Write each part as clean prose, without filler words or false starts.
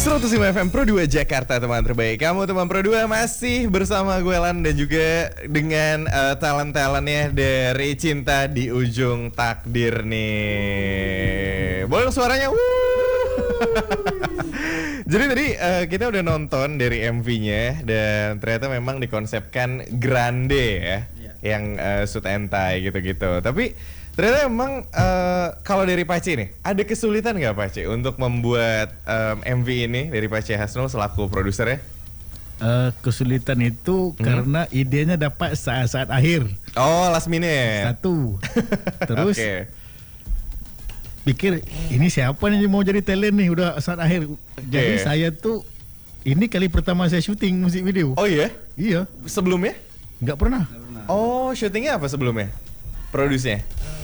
105 FM Pro 2 Jakarta, teman terbaik. Kamu teman Pro 2 masih bersama gue Lan dan juga dengan talent-talentnya dari Cinta di Ujung Takdir nih. Boleh suaranya? Jadi tadi kita udah nonton dari MV-nya dan ternyata memang dikonsepkan grande ya. Yang suit and tie gitu-gitu. Tapi ternyata emang kalau dari Pace nih, ada kesulitan nggak Pace untuk membuat MV ini dari Pace Hasnul selaku produsernya? Kesulitan itu karena idenya dapat saat-saat akhir. Oh, last minute. Satu. Terus Okay. pikir ini siapa nih mau jadi talent nih udah saat akhir. Jadi saya tuh ini kali pertama saya syuting musik video. Oh iya? Iya. Sebelumnya? Nggak pernah. Oh, syutingnya apa sebelumnya? Produsnya?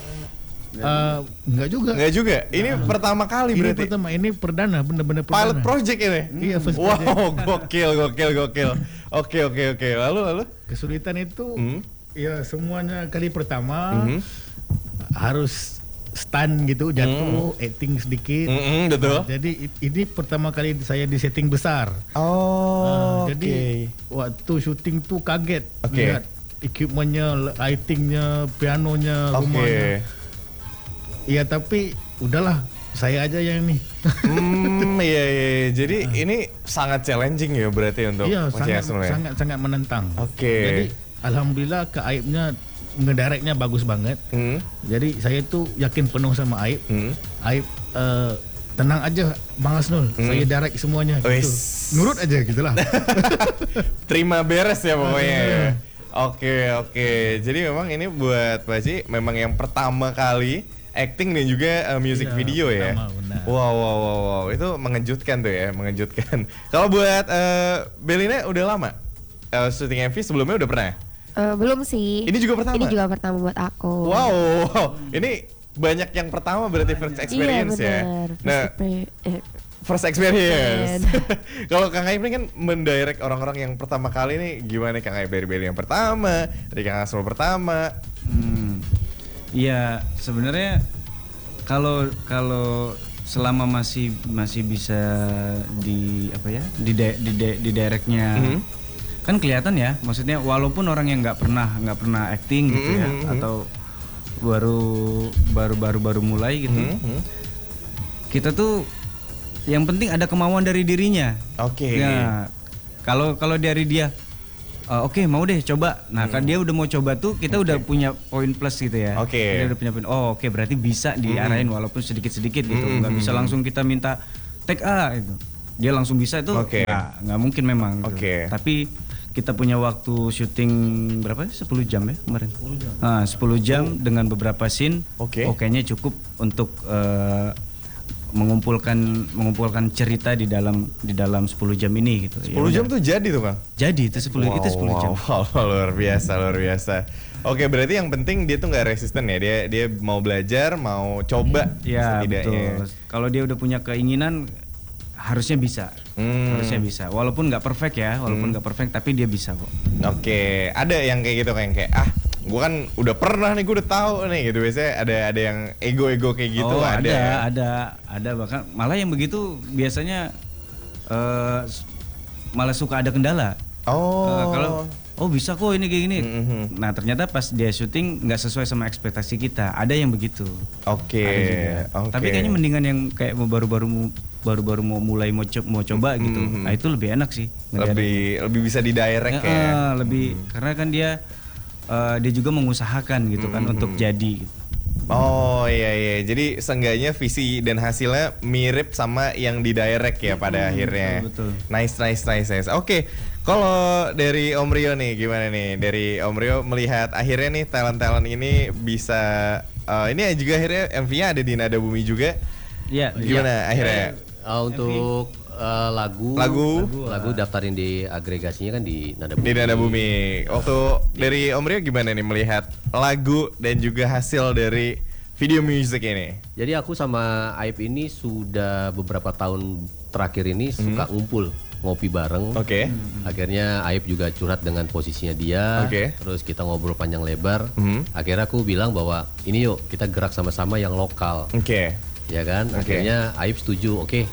Nggak juga. Nggak juga. Ini pertama kali Ini berarti. pertama, ini benar-benar perdana. Pilot project ini. Iya, first project. Wow, gokil. Oke. Lalu? Kesulitan itu ya semuanya kali pertama harus stand gitu, jatuh, acting sedikit. Betul. Jadi ini pertama kali saya di setting besar. Oh, jadi waktu syuting tuh kaget Okay. lihat equipmentnya, lightingnya, pianonya, rumahnya. Iya tapi udahlah saya aja yang ini. Iya. Jadi ini sangat challenging ya berarti untuk Pace Hasnul ya? sangat menentang. Oke. Jadi alhamdulillah ke Aibnya ngedirectnya bagus banget. Jadi saya tuh yakin penuh sama Aib. Aib tenang aja Bang Hasnul, saya direct semuanya gitu. Nurut aja gitulah. Terima beres ya pokoknya. Oke. Jadi memang ini buat Pace memang yang pertama kali acting dan juga music video ya. Benar. Wow. Itu mengejutkan tuh ya, mengejutkan. Kalau buat Belina udah lama syuting MV sebelumnya udah pernah? Belum sih. Ini juga pertama? Ini juga pertama buat aku. Wow. Ini banyak yang pertama berarti first experience ya. Nah, first experience. Kalau Kang Aib ini kan mendirect orang-orang yang pertama kali nih, gimana Kang Aib dari Beli yang pertama, dari Kang Hasnul pertama? Iya, sebenarnya kalau selama masih bisa di apa ya, di directnya kan kelihatan ya, maksudnya walaupun orang yang nggak pernah acting gitu ya, atau baru mulai gitu, kita tuh yang penting ada kemauan dari dirinya. Oke. Ya, kalau dari dia, oke, mau deh coba. Nah kan dia udah mau coba tuh, kita udah punya poin plus gitu ya. Dia udah punya poin. Oh oke, berarti bisa diarahin walaupun sedikit-sedikit gitu. Nggak bisa langsung kita minta take A gitu. Dia langsung bisa itu nggak mungkin memang. Gitu. Tapi kita punya waktu syuting berapa? 10 jam ya kemarin. 10 jam. Nah, 10 jam dengan beberapa scene. Kayaknya cukup untuk mengumpulkan cerita di dalam 10 jam ini gitu. 10 jam tuh jadi tuh Kang? Jadi itu 10 jam. Wow, luar biasa. Oke, berarti yang penting dia tuh nggak resisten ya. Dia mau belajar, mau coba. Ya betul. Kalau dia udah punya keinginan, harusnya bisa. Walaupun nggak perfect ya, tapi dia bisa kok. Oke, ada yang kayak gitu kayak gue kan udah pernah nih, gue udah tahu nih gitu. Biasanya ada yang ego kayak gitu. Ada bahkan malah yang begitu biasanya malah suka ada kendala. Kalau bisa kok ini kayak gini. Nah ternyata pas dia syuting nggak sesuai sama ekspektasi kita. Ada yang begitu. Tapi kayaknya mendingan yang kayak baru mau mulai mau coba gitu. Nah itu lebih enak sih. Lebih bisa didirect ya. Lebih karena kan dia juga mengusahakan gitu kan untuk jadi. Oh iya. Jadi seenggaknya visi dan hasilnya mirip sama yang didirect ya pada akhirnya. Betul. Nice. Oke. Kalau dari Om Rio nih gimana nih? Dari Om Rio melihat akhirnya nih talent ini bisa ini juga akhirnya MV-nya ada di Nada Bumi juga. Iya. Gimana akhirnya? Untuk lagu daftarin di agregasinya kan di Nada Bumi. Di Nada Bumi. Waktu dari Om Rio gimana nih melihat lagu dan juga hasil dari video music ini? Jadi aku sama Aib ini sudah beberapa tahun terakhir ini suka ngumpul ngopi bareng. Akhirnya Aib juga curhat dengan posisinya dia. Terus kita ngobrol panjang lebar. Akhirnya aku bilang bahwa ini yuk kita gerak sama-sama yang lokal. Ya kan? Akhirnya Aib setuju.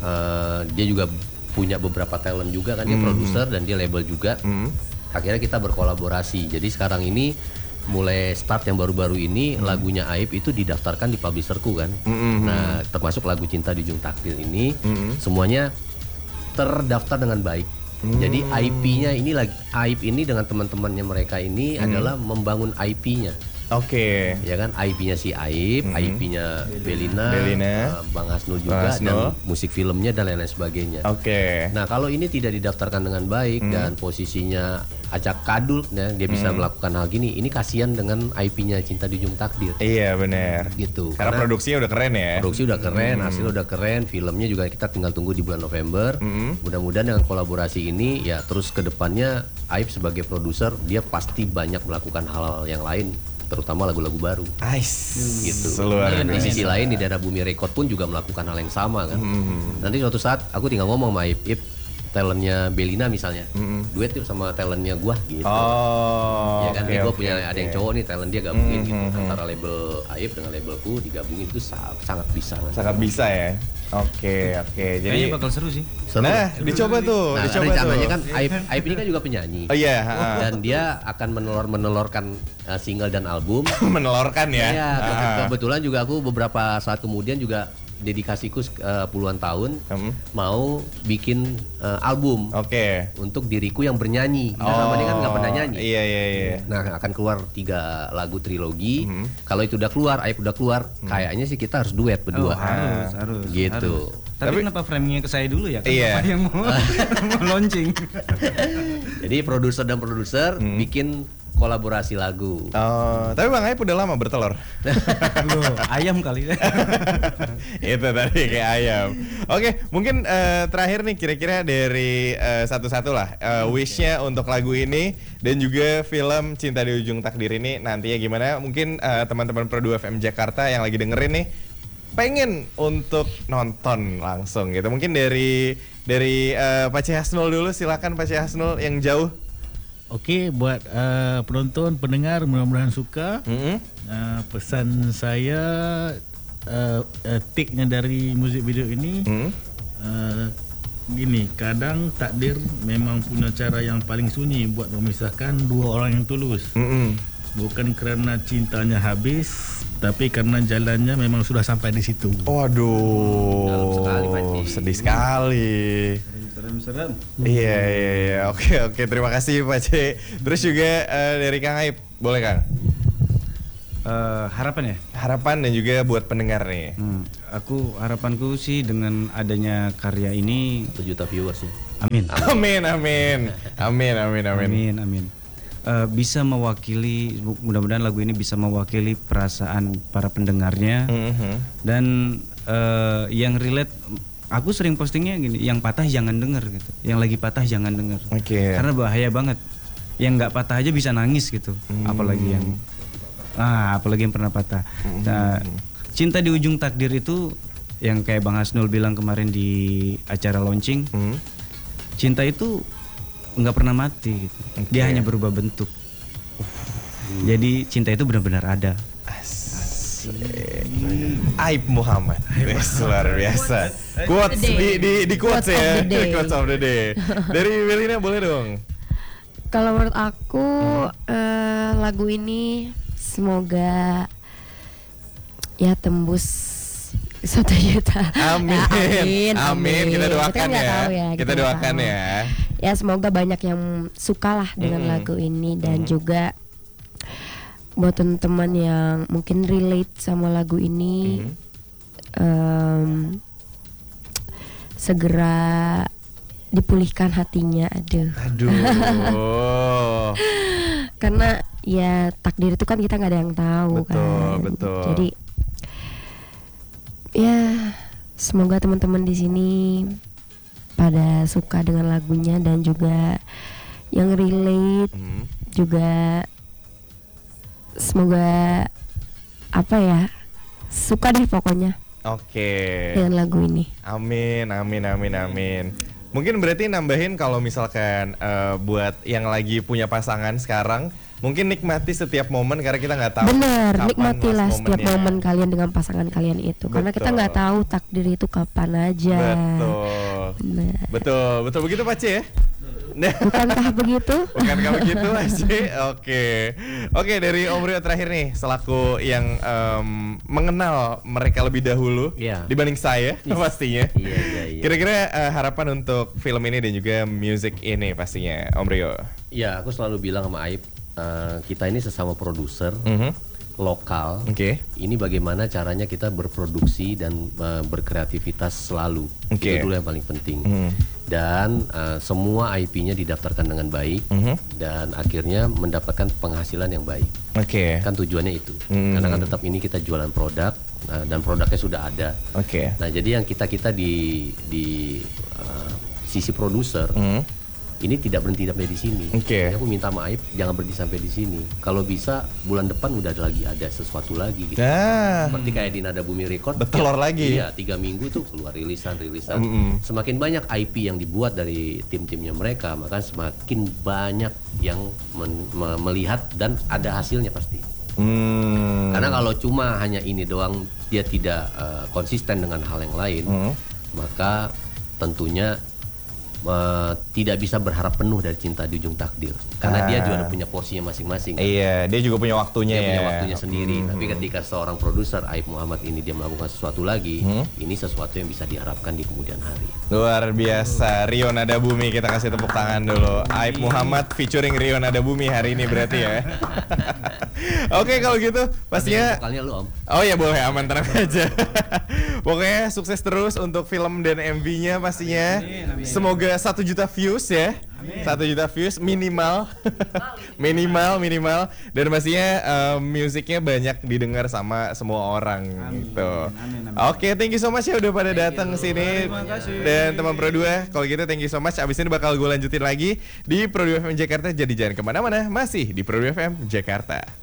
dia juga punya beberapa talent juga kan, dia produser dan dia label juga. Akhirnya kita berkolaborasi. Jadi sekarang ini mulai start yang baru-baru ini lagunya Aib itu didaftarkan di publisherku kan. Nah, termasuk lagu Cinta di Ujung Takdir ini semuanya terdaftar dengan baik. Jadi IP-nya ini Aib ini dengan teman-temannya mereka ini adalah membangun IP-nya. Oke. Ya kan, IP-nya si Aib, IP-nya Belina, Bang Hasnul juga, dan musik filmnya dan lain-lain sebagainya. Oke. Nah, kalau ini tidak didaftarkan dengan baik dan posisinya acak kadul, ya, dia bisa melakukan hal gini. Ini kasihan dengan IP-nya Cinta di Ujung Takdir. Iya benar. Gitu. Karena produksinya udah keren ya. Produksi udah keren, hasil udah keren, filmnya juga kita tinggal tunggu di bulan November. Mudah-mudahan dengan kolaborasi ini ya terus ke depannya Aib sebagai produser dia pasti banyak melakukan hal yang lain, terutama lagu-lagu baru. Gitu. Di sisi lain di Dana Bumi Record pun juga melakukan hal yang sama kan. Nanti suatu saat aku tinggal ngomong sama Aib, talentnya Belina misalnya, duet yuk sama talentnya gua gitu. Ya kan, gua punya ada yang cowok nih, talent dia gabungin gitu. Antara label Aib dengan labelku digabungin itu sangat bisa. Sangat bisa ya. Oke. Jadi kayaknya bakal seru sih. Nah, dicoba tuh. Rencananya kan Aib ini kan juga penyanyi. Oh iya. Dan dia akan menelorkan single dan album. Menelorkan ya. Iya, kebetulan juga aku beberapa saat kemudian juga dedikasiku puluhan tahun mau bikin album. Untuk diriku yang bernyanyi. Sama dia kan nggak pernah nyanyi. Iya. Nah, akan keluar 3 lagu trilogi. Kalau itu udah keluar, Aib udah keluar, kayaknya sih kita harus duet berdua. Harus. Gitu. Tapi kenapa framingnya ke saya dulu ya? Kan Bapak yang mau launching. Jadi produser dan produser bikin kolaborasi lagu. Tapi Bang Aib udah lama bertelur. Ayam kali ya. Itu tadi kayak ayam. Oke, mungkin terakhir nih kira-kira dari satu-satu lah wish-nya untuk lagu ini dan juga film Cinta di Ujung Takdir ini nantinya gimana? Mungkin teman-teman Pro 2 FM Jakarta yang lagi dengerin nih pengen untuk nonton langsung gitu. Mungkin dari Pak C. Hasnul dulu, silakan Pak C. Hasnul yang jauh. Oke, buat penonton, pendengar mudah-mudahan suka. Pesan saya take-nya dari musik video ini gini, kadang takdir memang punya cara yang paling sunyi buat memisahkan dua orang yang tulus. Bukan karena cintanya habis, tapi karena jalannya memang sudah sampai di situ. Waduh, sedih sekali. Serem. Iya. Oke. Terima kasih Pak C. Terus juga dari Kang Aib, boleh Kang? Harapan ya? Harapan dan juga buat pendengar nih. Harapanku sih dengan adanya karya ini 1 juta viewers ya. Amin. Bisa mewakili, mudah-mudahan lagu ini bisa mewakili perasaan para pendengarnya. Dan yang relate, aku sering postingnya gini, yang patah jangan denger gitu, yang lagi patah jangan denger. Karena bahaya banget. Yang nggak patah aja bisa nangis gitu, apalagi yang pernah patah. Nah, Cinta di Ujung Takdir itu yang kayak Bang Hasnul bilang kemarin di acara launching, cinta itu nggak pernah mati gitu. Dia hanya berubah bentuk. Jadi cinta itu benar-benar ada. Aib Muhammad, luar biasa. Quotes di quotes ya, quotes of the day. Dari Belina boleh dong. Kalau menurut aku lagu ini semoga ya tembus 1 juta. Amin. Kita doakan kita doakan ya. Ya semoga banyak yang suka lah dengan lagu ini dan juga buat teman-teman yang mungkin relate sama lagu ini segera dipulihkan hatinya. Aduh. Karena ya takdir itu kan kita nggak ada yang tahu. Betul. Jadi ya semoga teman-teman di sini pada suka dengan lagunya dan juga yang relate juga semoga suka deh pokoknya. Dengan lagu ini. Amin. Mungkin berarti nambahin kalau misalkan buat yang lagi punya pasangan sekarang mungkin nikmati setiap momen karena kita nggak tahu. Bener, nikmatilah setiap momen kalian dengan pasangan kalian itu. Karena kita nggak tahu takdir itu kapan aja. Betul. Bener. Betul begitu Pak C ya? Bukankah begitu? Bukankah begitu Aci? Oke, dari Om Rio terakhir nih, selaku yang mengenal mereka lebih dahulu dibanding saya pastinya. Kira-kira harapan untuk film ini dan juga music ini pastinya Om Rio. Ya, aku selalu bilang sama Aib, kita ini sesama produser lokal. Ini bagaimana caranya kita berproduksi dan berkreativitas selalu. Itu dulu yang paling penting. Dan semua IP-nya didaftarkan dengan baik dan akhirnya mendapatkan penghasilan yang baik. Kan tujuannya itu. Karena kan tetap ini kita jualan produk dan produknya sudah ada. Nah, jadi yang kita di sisi produser ini tidak berhenti sampai di sini. Jadi aku minta maaf, jangan berhenti sampai di sini. Kalau bisa bulan depan udah ada sesuatu lagi gitu. Seperti kayak di Nada Bumi Record. Telur lagi. Iya, 3 minggu tuh keluar rilisan. Semakin banyak IP yang dibuat dari tim-timnya mereka, maka semakin banyak yang melihat dan ada hasilnya pasti. Karena kalau cuma hanya ini doang, dia tidak konsisten dengan hal yang lain, maka tentunya tidak bisa berharap penuh dari Cinta di Ujung Takdir karena dia juga punya porsinya masing-masing kan? Iya, dia juga punya waktunya. Dia punya waktunya sendiri. Tapi ketika seorang produser Aib Muhammad ini dia melakukan sesuatu lagi, ini sesuatu yang bisa diharapkan di kemudian hari. Luar biasa. Rio Nada Bumi, kita kasih tepuk tangan dulu. Aib Muhammad featuring Rio Nada Bumi hari ini berarti ya. Oke, kalau gitu pastinya vokalnya lu, Om. Oh ya boleh, aman, tenang aja. Pokoknya sukses terus untuk film dan MV-nya pastinya. Semoga 1 juta views ya. 1 juta views minimal. minimal dan pastinya musiknya banyak didengar sama semua orang gitu. Oke, thank you so much ya udah pada datang ke sini. Dan teman Pro 2, kalau gitu thank you so much. Abis ini bakal gue lanjutin lagi di Pro 2 FM Jakarta. Jadi jangan kemana-mana, masih di Pro 2 FM Jakarta.